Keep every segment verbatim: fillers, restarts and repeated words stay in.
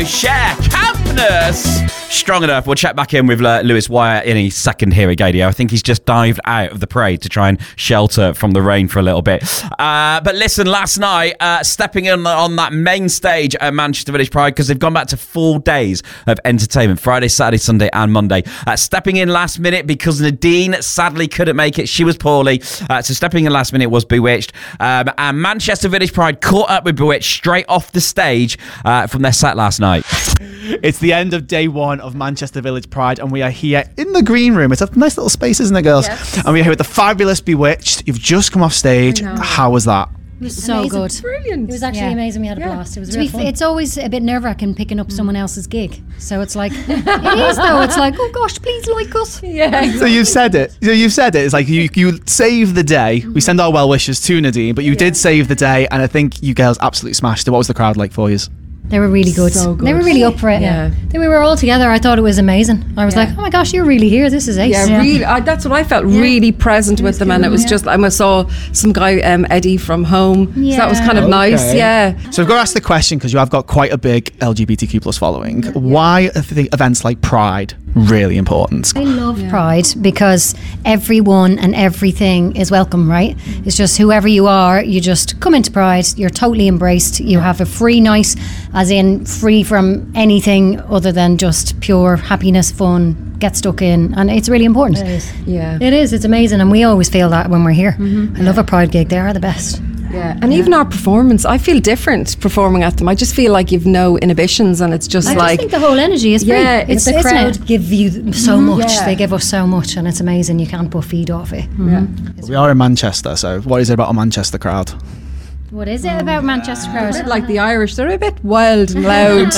Share Campness. Strong enough. We'll check back in with uh, Lewis Wyatt in a second here at Gadio. I think he's just dived out of the parade to try and shelter from the rain for a little bit. Uh, but listen, last night, uh, stepping in on that main stage at Manchester Village Pride, because they've gone back to four days of entertainment, Friday, Saturday, Sunday and Monday. Uh, stepping in last minute because Nadine sadly couldn't make it. She was poorly. Uh, so stepping in last minute was Bewitched. Um, and Manchester Village Pride caught up with Bewitched straight off the stage uh, from their set last night. It's the end of day one of Manchester Village Pride, and we are here in the green room. It's a nice little space, isn't it, girls? Yes. And we're here with the fabulous Bewitched. You've just come off stage. How was that? It was so Amazing. good. Brilliant. It was actually Yeah. amazing. We had a Yeah. blast. It was To real be fun. f- It's always a bit nerve-wracking picking up someone else's gig. So it's like, it is though. It's like, oh gosh, please like us. Yeah. So you've said it. So you've said it. It's like you you save the day. We send our well wishes to Nadine, but you did save the day, and I think you girls absolutely smashed it. What was the crowd like for you? They were really good. So They were good. really up for it. Yeah. Then we were all together. I thought it was amazing. I was Yeah. like, oh my gosh, you're really here. This is ace. Yeah, really. I, that's what I felt. Really present with them, and it was just. I saw some guy, um, Eddie from Home. So that was kind of Yeah. nice. Okay. Yeah. So I've got to ask the question, because you have got quite a big L G B T Q plus following. Why are the events like Pride really important? I love Pride because everyone and everything is welcome, right? It's just whoever you are, you just come into Pride, you're totally embraced, you have a free night, as in free from anything other than just pure happiness, fun, get stuck in, and it's really important. It is. Yeah. It is, it's amazing, and we always feel that when we're here. I love a Pride gig, they are the best. Yeah, and even our performance, I feel different performing at them. I just feel like you've no inhibitions, and it's just I like just think the whole energy is free. Yeah, it's, it's- the crowd give you so much. Yeah. They give us so much, and it's amazing. You can't put feed off it. We are in Manchester, so what is it about a Manchester crowd? What is it about Manchester a crowd? bit like the Irish. They're a bit wild and loud.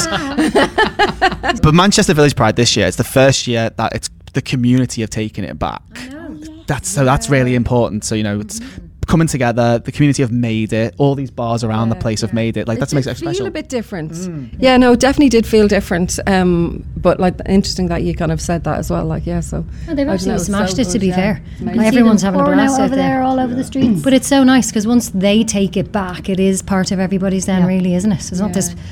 But Manchester Village Pride this year, it's the first year that it's the community have taken it back. That's so that's really important. So you know, it's coming together. The community have made it. All these bars around the place have made it. Like that's it makes did it feel special. a bit different. Yeah, no, it definitely did feel different. Um, but like interesting that you kind of said that as well. Like yeah, so Oh, they've I don't know, absolutely it was smashed so it, to good, be yeah. fair. It's amazing. Like, everyone's having a pouring blast out out over there. there all over the streets. But it's so nice because once they take it back, it is part of everybody's then, really, isn't it? It's not this